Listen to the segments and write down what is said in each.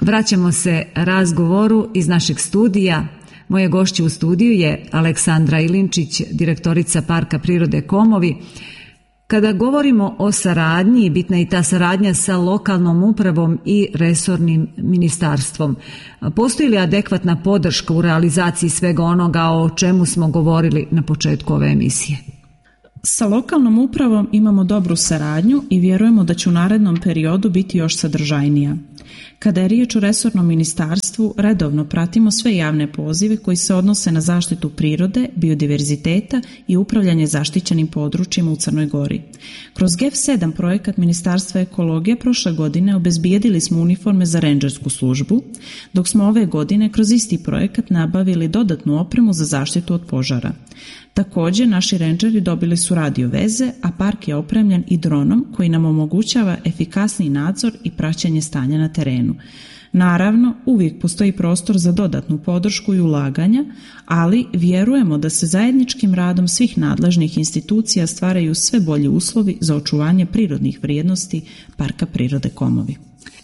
Vraćamo se razgovoru iz našeg studija. Moje gošće u studiju je Aleksandra Ilinčić, direktorica Parka prirode Komovi. Kada govorimo o saradnji, bitna je i ta saradnja sa lokalnom upravom i resornim ministarstvom. Postoji li adekvatna podrška u realizaciji svega onoga o čemu smo govorili na početku ove emisije? Sa lokalnom upravom imamo dobru saradnju i vjerujemo da će u narednom periodu biti još sadržajnija. Kada je riječ o resornom ministarstvu, redovno pratimo sve javne pozive koji se odnose na zaštitu prirode, biodiverziteta i upravljanje zaštićenim područjima u Crnoj Gori. Kroz GEF7 projekat Ministarstva ekologije prošle godine obezbijedili smo uniforme za rendžersku službu, dok smo ove godine kroz isti projekat nabavili dodatnu opremu za zaštitu od požara. Također, naši rendžeri dobili su radio veze, a park je opremljen i dronom koji nam omogućava efikasniji nadzor i praćenje stanja na terenu. Naravno, uvijek postoji prostor za dodatnu podršku i ulaganja, ali vjerujemo da se zajedničkim radom svih nadležnih institucija stvaraju sve bolji uslovi za očuvanje prirodnih vrijednosti Parka prirode Komovi.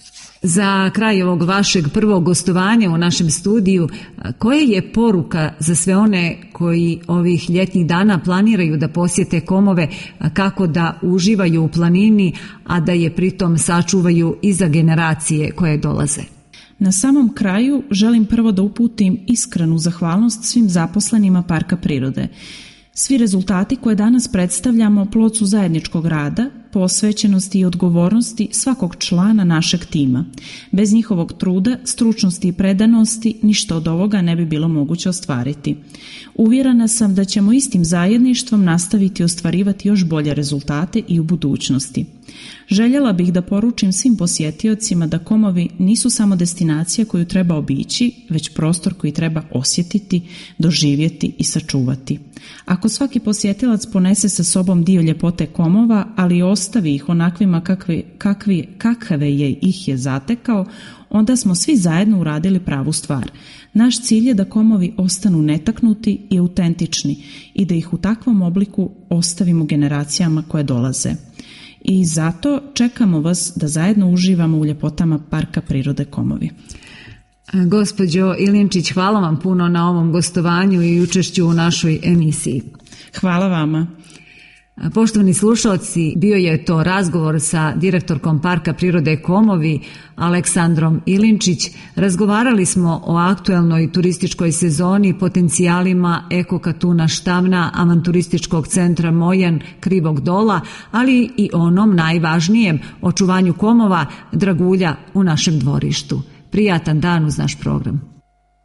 Za kraj ovog vašeg prvog gostovanja u našem studiju, koja je poruka za sve one koji ovih ljetnih dana planiraju da posjete Komove, kako da uživaju u planini, a da je pritom sačuvaju i za generacije koje dolaze? Na samom kraju želim prvo da uputim iskrenu zahvalnost svim zaposlenima Parka prirode. Svi rezultati koje danas predstavljamo plod su zajedničkog rada, posvećenosti i odgovornosti svakog člana našeg tima. Bez njihovog truda, stručnosti i predanosti ništa od ovoga ne bi bilo moguće ostvariti. Uvjerena sam da ćemo istim zajedništvom nastaviti ostvarivati još bolje rezultate i u budućnosti. Željela bih da poručim svim posjetiocima da Komovi nisu samo destinacija koju treba obići, već prostor koji treba osjetiti, doživjeti i sačuvati. Ako svaki posjetilac ponese sa sobom dio ljepote Komova, ali ostavi ih onakvima kakve ih je zatekao, onda smo svi zajedno uradili pravu stvar. Naš cilj je da Komovi ostanu netaknuti i autentični i da ih u takvom obliku ostavimo generacijama koje dolaze. I zato čekamo vas da zajedno uživamo u ljepotama Parka prirode Komovi. Gospođo Ilinčić, hvala vam puno na ovom gostovanju i učešću u našoj emisiji. Hvala vama. Poštovani slušalci, bio je to razgovor sa direktorkom Parka prirode Komovi, Aleksandrom Ilinčić. Razgovarali smo o aktuelnoj turističkoj sezoni, potencijalima Eko-Katuna Štavna, avanturističkog centra Mojan, Krivog Dola, ali i onom najvažnijem, očuvanju Komova, dragulja u našem dvorištu. Prijatan dan uz naš program.